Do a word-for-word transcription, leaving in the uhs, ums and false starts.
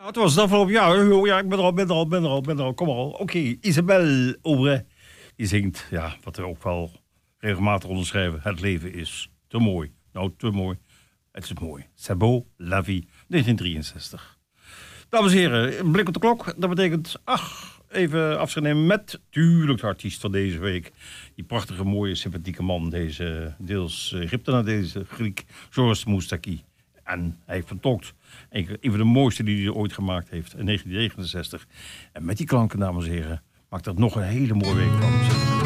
Het was het afgelopen jaar. Ja, ik ben er al, ben er al, ben er al, ben er al. Kom maar al. Oké, okay. Isabelle Aubray. Die zingt, ja, wat we ook wel regelmatig onderschrijven. Het leven is te mooi. Nou, te mooi. Het is mooi. C'est beau, la vie. negentien drieënzestig. Dames en heren, een blik op de klok. Dat betekent, ach, even afscheid nemen met, tuurlijk, de artiest van deze week. Die prachtige, mooie, sympathieke man. Deze deels Egyptenaar, deze Griek. Georges Moustaki. En hij heeft vertolkt een van de mooiste die hij ooit gemaakt heeft in negentien negenenzestig. En met die klanken, dames en heren, maakt dat nog een hele mooie week van.